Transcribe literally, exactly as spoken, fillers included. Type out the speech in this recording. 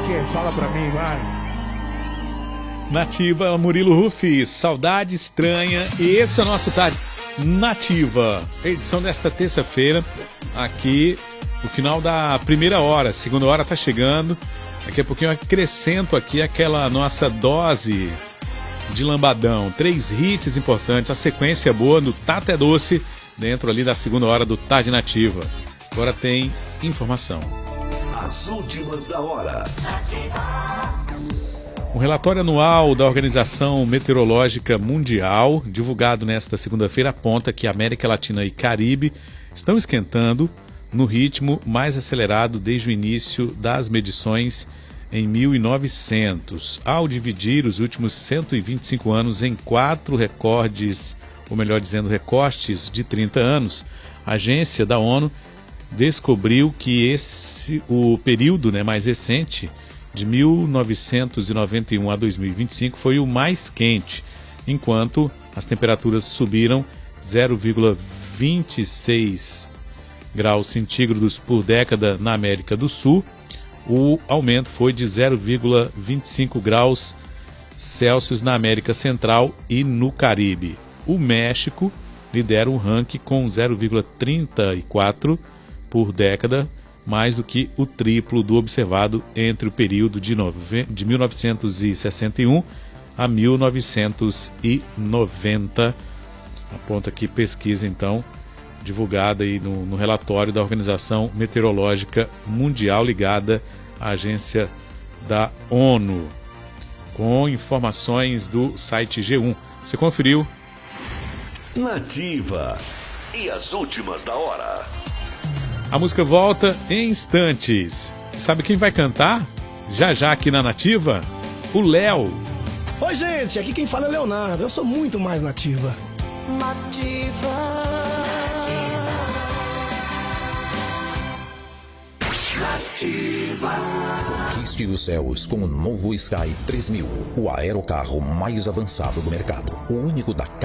quê? Fala pra mim, vai. Nativa, Murilo Rufi, Saudade Estranha. E esse é o nosso Tarde Nativa. Edição desta terça-feira, aqui, no final da primeira hora. Segunda hora tá chegando. Daqui a pouquinho eu acrescento aqui aquela nossa dose de lambadão. Três hits importantes, a sequência boa do Tata é Doce, dentro ali da segunda hora do Tarde Nativa. Agora tem informação. As últimas da hora. O relatório anual da Organização Meteorológica Mundial, divulgado nesta segunda-feira, aponta que a América Latina e Caribe estão esquentando no ritmo mais acelerado desde o início das medições em mil e novecentos. Ao dividir os últimos cento e vinte e cinco anos em quatro recordes, ou melhor dizendo, recortes de trinta anos, a agência da ONU descobriu que esse, o período, né, mais recente, de mil novecentos e noventa e um a dois mil e vinte e cinco, foi o mais quente, enquanto as temperaturas subiram zero vírgula vinte e seis graus centígrados por década na América do Sul. O aumento foi de zero vírgula vinte e cinco graus Celsius na América Central e no Caribe. O México lidera o ranking com zero vírgula trinta e quatro por década, mais do que o triplo do observado entre o período de, nove... de mil novecentos e sessenta e um a mil novecentos e noventa. Aponta aqui pesquisa, então, divulgada aí no, no relatório da Organização Meteorológica Mundial, ligada à agência da ONU, com informações do site G um. Você conferiu? Nativa. E as últimas da hora. A música volta em instantes. Sabe quem vai cantar? Já já aqui na Nativa? O Léo. Oi, gente, aqui quem fala é Leonardo. Eu sou muito mais nativa. Nativa. Nativa. Conquiste os céus com o novo Sky três mil, o aerocarro mais avançado do mercado, o único da